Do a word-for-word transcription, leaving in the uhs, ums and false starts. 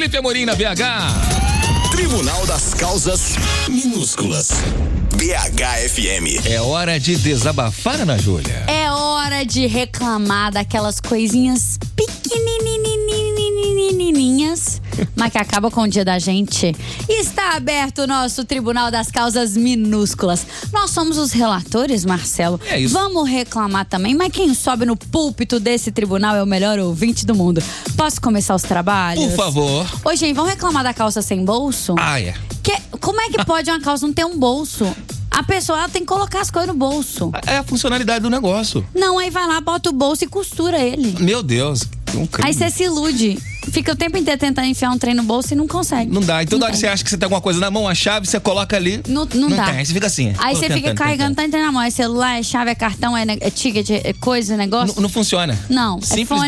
Felipe Amorim na B H. Tribunal das Causas Minúsculas. B H F M. É hora de desabafar, Ana Júlia. É hora de reclamar daquelas coisinhas pequenininhas, mas que acaba com o dia da gente. Está aberto o nosso Tribunal das Causas Minúsculas. Nós somos os relatores, Marcelo. É isso. Vamos reclamar também, mas quem sobe no púlpito desse tribunal é o melhor ouvinte do mundo. Posso começar os trabalhos? Por favor. Ô, gente, vamos reclamar da calça sem bolso? Ah, é. Que, como é que pode uma calça não ter um bolso? A pessoa ela tem que colocar as coisas no bolso. É a funcionalidade do negócio. Não, aí vai lá, bota o bolso e costura ele. Meu Deus. Um crime. Aí você se ilude. Fica o tempo inteiro tentando enfiar um trem no bolso e não consegue. Não dá. E toda Não hora que tem. você acha que você tem alguma coisa na mão, a chave, você coloca ali. Não, não, dá. Tem. Aí você fica assim. Aí Tô você fica tentando, carregando, tentando. tá entrando na mão. É celular, é chave, é cartão, é, ne- é ticket, é coisa, é negócio. Não, não funciona. Não, é Simples. fone.